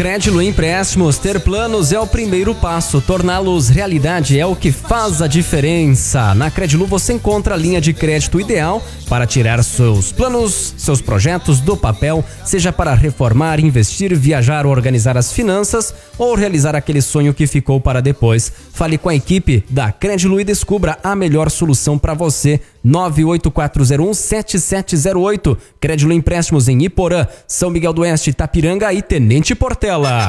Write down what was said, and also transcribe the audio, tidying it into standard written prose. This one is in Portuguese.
Crédilo Empréstimos, ter planos é o primeiro passo, torná-los realidade é o que faz a diferença. Na Credilu você encontra a linha de crédito ideal para tirar seus planos, seus projetos do papel, seja para reformar, investir, viajar, organizar as finanças ou realizar aquele sonho que ficou para depois. Fale com a equipe da Credilu e descubra a melhor solução para você. 984017708. Crédilo Empréstimos em Iporã, São Miguel do Oeste, Itapiranga e Tenente Portela.